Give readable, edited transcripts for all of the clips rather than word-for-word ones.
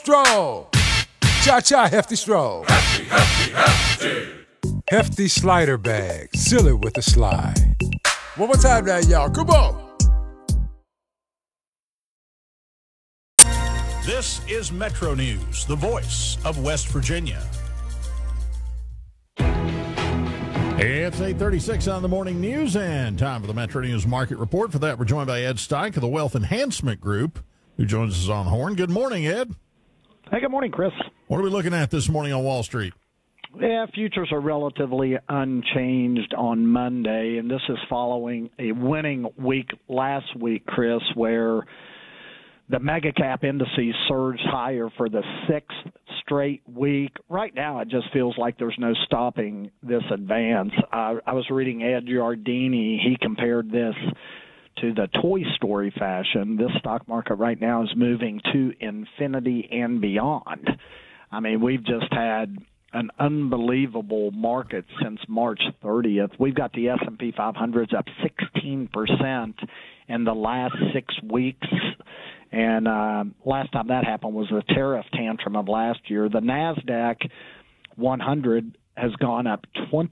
Stroll. Cha-cha, hefty stroll. Hefty, hefty, hefty. Hefty slider bag. Seal it with a slide. One more time now, y'all. Come on. This is Metro News, the voice of West Virginia. It's 8:36 on the morning news, and time for the Metro News Market Report. For that, we're joined by Ed Steich of the Wealth Enhancement Group, who joins us on Horn. Good morning, Ed. Hey, good morning, Chris. What are we looking at this morning on Wall Street? Yeah, futures are relatively unchanged on Monday, and this is following a winning week last week, Chris, where the mega cap indices surged higher for the sixth straight week. Right now, it just feels like there's no stopping this advance. I was reading Ed Yardeni. He compared this to the Toy Story fashion. This stock market right now is moving to infinity and beyond. I mean, we've just had an unbelievable market since March 30th. We've got the S&P 500's up 16% in the last 6 weeks. And last time that happened was the tariff tantrum of last year. The NASDAQ 100 has gone up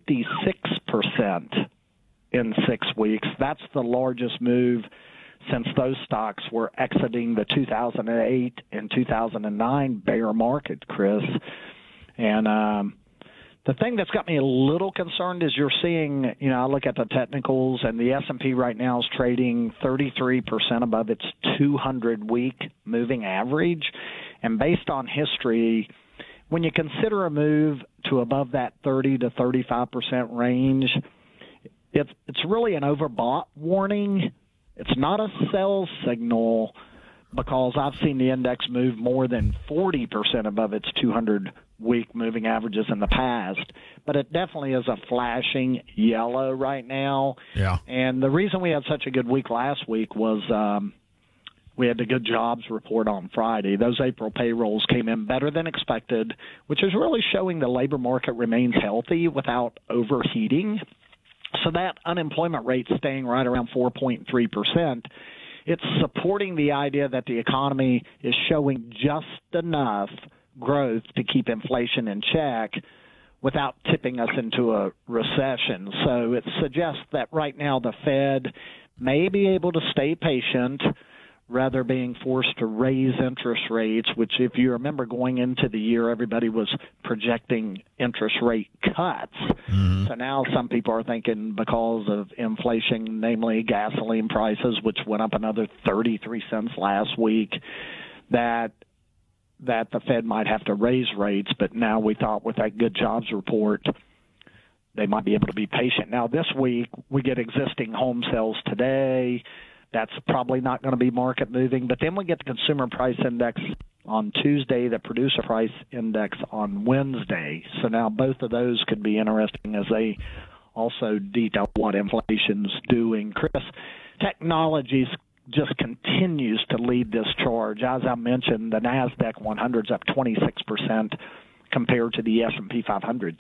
26% in 6 weeks. That's the largest move since those stocks were exiting the 2008 and 2009 bear market, Chris. And the thing that's got me a little concerned is you're seeing, I look at the technicals, and the S&P right now is trading 33% above its 200-week moving average. And based on history, when you consider a move to above that 30 to 35% range, it's really an overbought warning. It's not a sell signal, because I've seen the index move more than 40% above its 200-week moving averages in the past. But it definitely is a flashing yellow right now. Yeah. And the reason we had such a good week last week was we had the good jobs report on Friday. Those April payrolls came in better than expected, which is really showing the labor market remains healthy without overheating. So that unemployment rate staying right around 4.3%, it's supporting the idea that the economy is showing just enough growth to keep inflation in check without tipping us into a recession. So it suggests that right now the Fed may be able to stay patient rather being forced to raise interest rates, which, if you remember, going into the year, everybody was projecting interest rate cuts. Mm-hmm. So now some people are thinking, because of inflation, namely gasoline prices, which went up another 33 cents last week, that the Fed might have to raise rates. But now we thought with that good jobs report, they might be able to be patient. Now this week, we get existing home sales today. That's probably not going to be market moving. But then we get the consumer price index on Tuesday, the producer price index on Wednesday. So now both of those could be interesting as they also detail what inflation's doing. Chris, technologies just continues to lead this charge. As I mentioned, the NASDAQ 100 is up 26% compared to the S&P 500,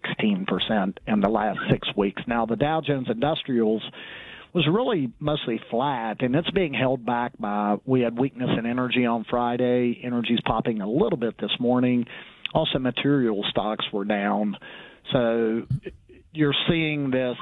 16% in the last 6 weeks. Now, the Dow Jones Industrials was really mostly flat, and it's being held back by, we had weakness in energy on Friday. Energy's popping a little bit this morning. Also, material stocks were down. So you're seeing this.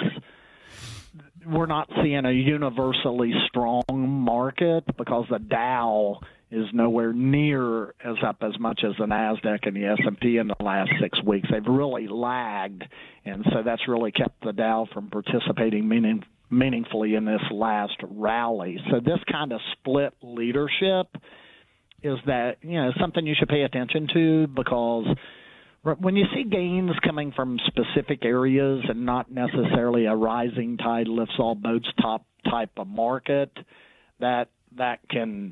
We're not seeing a universally strong market because the Dow is nowhere near as up as much as the NASDAQ and the S&P in the last 6 weeks. They've really lagged, and so that's really kept the Dow from participating meaningfully in this last rally. So this kind of split leadership is that, something you should pay attention to, because when you see gains coming from specific areas and not necessarily a rising tide lifts all boats top type of market, that can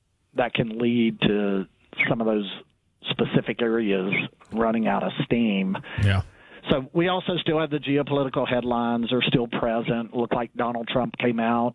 lead to some of those specific areas running out of steam. Yeah. So we also still have the geopolitical headlines. They're still present. Look like Donald Trump came out